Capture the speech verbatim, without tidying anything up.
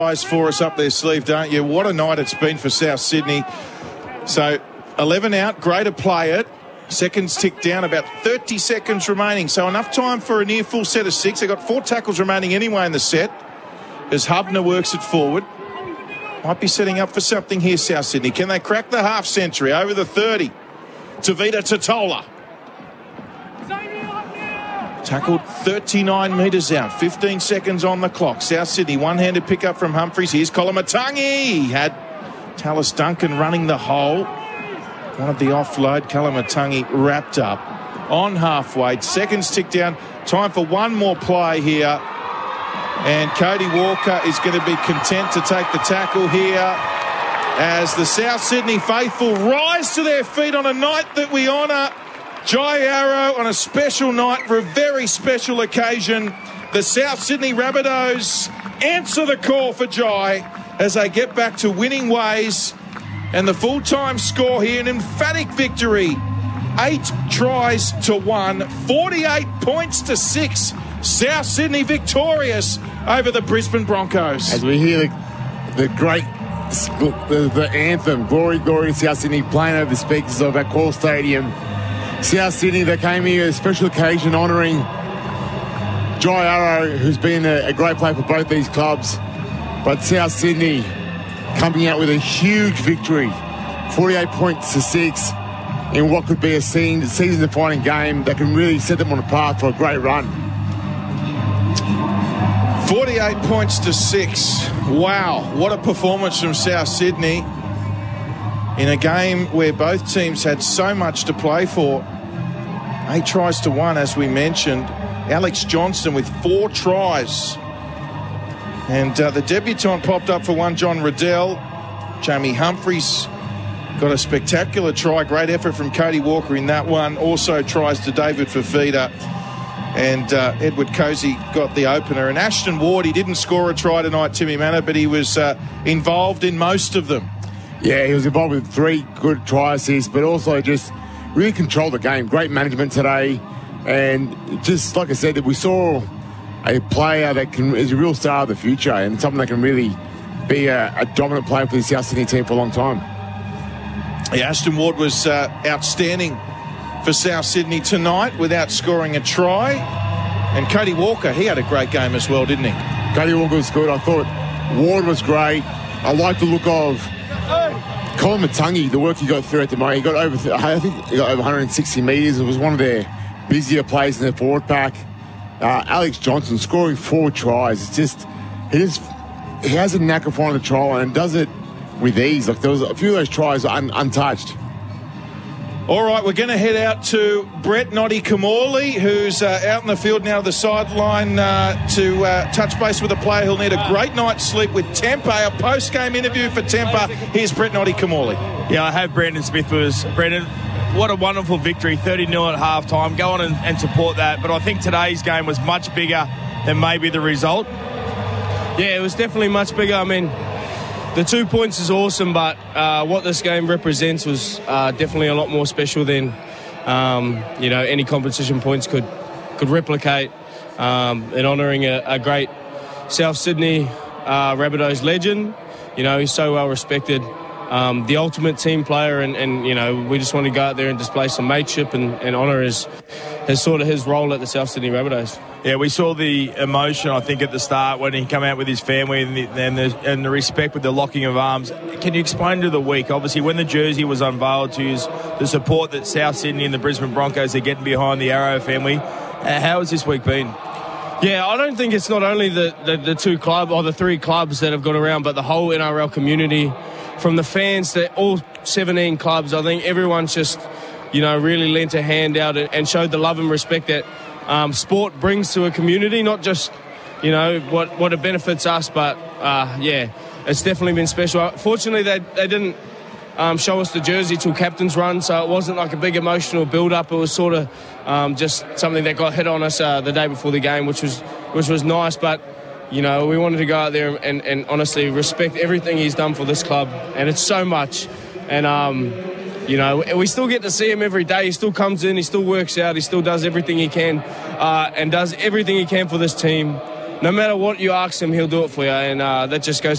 For us up their sleeve, don't you? What a night it's been for South Sydney. So eleven out, greater play it. Seconds tick down, about thirty seconds remaining. So enough time for a near full set of six. They've got four tackles remaining anyway in the set as Hubner works it forward. Might be setting up for something here, South Sydney. Can they crack the half century over the thirty? Tavita Totola. Tackled thirty-nine metres out, fifteen seconds on the clock. South Sydney, one-handed pickup from Humphries. Here's Koloamatangi. Had Tallis Duncan running the hole. Wanted the offload. Koloamatangi wrapped up on half-weight. Seconds tick down. Time for one more play here. And Cody Walker is going to be content to take the tackle here as the South Sydney faithful rise to their feet on a night that we honour. Jai Arrow on a special night for a very special occasion. The South Sydney Rabbitohs answer the call for Jai as they get back to winning ways. And the full-time score here, an emphatic victory. Eight tries to one, forty-eight points to six. South Sydney victorious over the Brisbane Broncos. As we hear the, the great the, the anthem, Glory, Glory, South Sydney, playing over the speakers of Accor Stadium. South Sydney, they came here a special occasion honouring Jai Arrow, who's been a, a great player for both these clubs. But South Sydney coming out with a huge victory, forty-eight points to six, in what could be a scene, season-defining game that can really set them on a path for a great run. forty-eight points to six. Wow, what a performance from South Sydney in a game where both teams had so much to play for. Eight tries to one, as we mentioned. Alex Johnston with four tries. And uh, the debutant popped up for one, John Riddell. Jamie Humphries got a spectacular try. Great effort from Cody Walker in that one. Also tries to David Fifita. And uh, Edward Cozy got the opener. And Ashton Ward, he didn't score a try tonight, Timmy Manor, but he was uh, involved in most of them. Yeah, he was involved with three good try assists, but also just really controlled the game. Great management today. And just like I said, that we saw a player that can is a real star of the future and something that can really be a, a dominant player for the South Sydney team for a long time. Yeah, Ashton Ward was uh, outstanding for South Sydney tonight without scoring a try. And Cody Walker, he had a great game as well, didn't he? Cody Walker was good. I thought Ward was great. I like the look of Koloamatangi, the work he got through at the moment. He got over, I think he got over one hundred sixty metres. It was one of their busier players in their forward pack. Uh, Alex Johnston scoring four tries. It's just, he just, he has a knack of finding the try line and does it with ease. Like there was a few of those tries un, untouched. All right, we're going to head out to Brett Noddy Kamali, who's uh, out in the field now, the sideline uh, to uh, touch base with a player who'll need a great night's sleep with Tempe. A post-game interview for Tempe. Here's Brett Noddy Kamali. Yeah, I have Brandon Smith with us. Brandon, what a wonderful victory, thirty nil at half-time. Go on and, and support that. But I think today's game was much bigger than maybe the result. Yeah, it was definitely much bigger. I mean, the two points is awesome, but uh, what this game represents was uh, definitely a lot more special than um, you know any competition points could could replicate. Um, in honouring a, a great South Sydney uh, Rabbitohs legend, you know he's so well respected, um, the ultimate team player, and, and you know we just want to go out there and display some mateship and, and honour his his sort of his role at the South Sydney Rabbitohs. Yeah, we saw the emotion, I think, at the start when he came out with his family and the, and the, and the respect with the locking of arms. Can you explain to the week, obviously, when the jersey was unveiled, to use the support that South Sydney and the Brisbane Broncos are getting behind the Arrow family? Uh, how has this week been? Yeah, I don't think it's not only the, the, the two clubs or the three clubs that have got around, but the whole N R L community, from the fans to all seventeen clubs. I think everyone's just, you know, really lent a hand out and showed the love and respect that Um, sport brings to a community, not just, you know, what, what it benefits us, but, uh, yeah, it's definitely been special. Fortunately, they, they didn't um, show us the jersey till captain's run, so it wasn't like a big emotional build-up. It was sort of um, just something that got hit on us uh, the day before the game, which was which was nice, but, you know, we wanted to go out there and, and honestly respect everything he's done for this club, and it's so much. And, um, you know, we still get to see him every day. He still comes in, he still works out, he still does everything he can uh, and does everything he can for this team. No matter what you ask him, he'll do it for you, and uh, that just goes